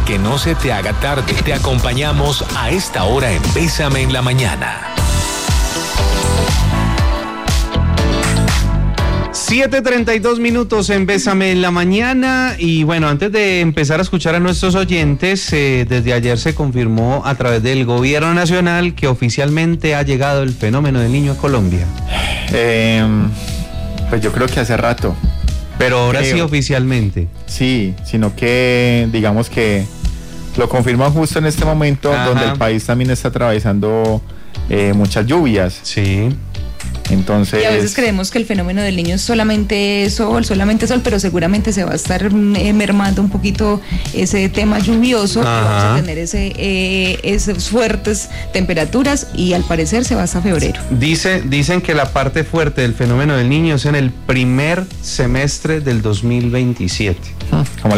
que no se te haga tarde, te acompañamos a esta hora en Bésame en la Mañana. 7:32 en Bésame en la Mañana. Y bueno, antes de empezar a escuchar a nuestros oyentes, desde ayer se confirmó a través del gobierno nacional que oficialmente ha llegado el fenómeno del niño a Colombia. Pues yo creo que hace rato. Pero ahora sí oficialmente. Sí, sino que digamos que lo confirman justo en este momento. Ajá. Donde el país también está atravesando muchas lluvias. Sí. Entonces... Y a veces creemos que el fenómeno del niño es solamente sol, pero seguramente se va a estar mermando un poquito ese tema lluvioso. Vamos a tener esas fuertes temperaturas y al parecer se va hasta febrero. Dicen que la parte fuerte del fenómeno del niño es en el primer semestre del 2027. Como